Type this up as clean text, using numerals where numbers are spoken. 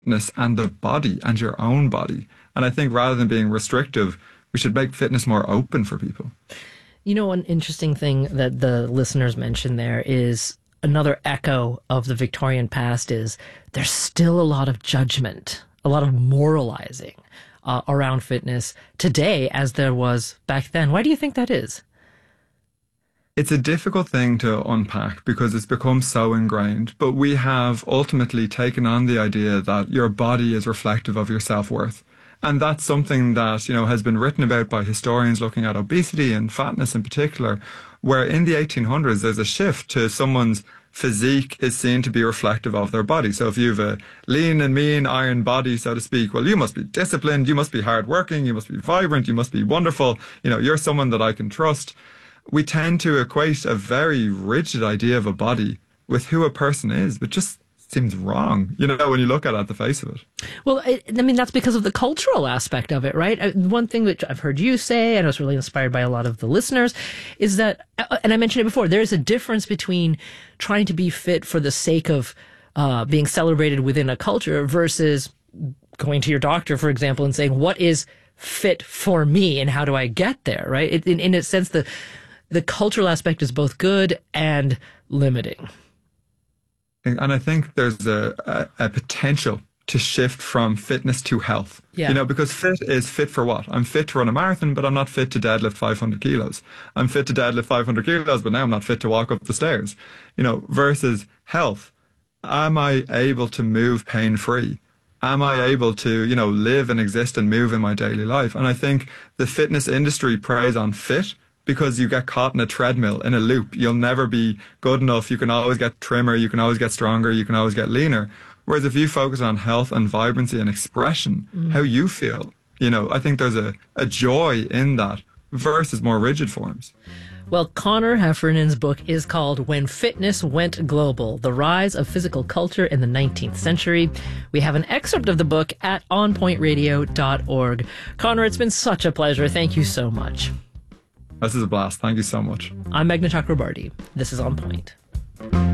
fitness and the body and your own body. And I think rather than being restrictive, we should make fitness more open for people. You know, one interesting thing that the listeners mentioned there is another echo of the Victorian past is there's still a lot of judgment, a lot of moralizing around fitness today as there was back then. Why do you think that is? It's a difficult thing to unpack because it's become so ingrained, but we have ultimately taken on the idea that your body is reflective of your self-worth. And that's something that, has been written about by historians looking at obesity and fatness in particular, where in the 1800s, there's a shift to someone's physique is seen to be reflective of their body. So if you have a lean and mean iron body, so to speak, well, you must be disciplined, you must be hardworking, you must be vibrant, you must be wonderful, you're someone that I can trust. We tend to equate a very rigid idea of a body with who a person is, which just seems wrong, when you look at the face of it. Well, that's because of the cultural aspect of it, right? One thing that I've heard you say, and I was really inspired by a lot of the listeners, is that, and I mentioned it before, there's a difference between trying to be fit for the sake of being celebrated within a culture versus going to your doctor, for example, and saying, what is fit for me and how do I get there, right? In a sense, the cultural aspect is both good and limiting. And I think there's a potential to shift from fitness to health. Yeah. Because fit is fit for what? I'm fit to run a marathon, but I'm not fit to deadlift 500 kilos. I'm fit to deadlift 500 kilos, but now I'm not fit to walk up the stairs. Versus health. Am I able to move pain-free? Am I able to, live and exist and move in my daily life? And I think the fitness industry preys on fit, because you get caught in a treadmill, in a loop. You'll never be good enough. You can always get trimmer. You can always get stronger. You can always get leaner. Whereas if you focus on health and vibrancy and expression, how you feel, I think there's a joy in that versus more rigid forms. Well, Conor Heffernan's book is called When Fitness Went Global, The Rise of Physical Culture in the 19th Century. We have an excerpt of the book at onpointradio.org. Conor, it's been such a pleasure. Thank you so much. This is a blast. Thank you so much. I'm Meghna Chakrabarty. This is On Point.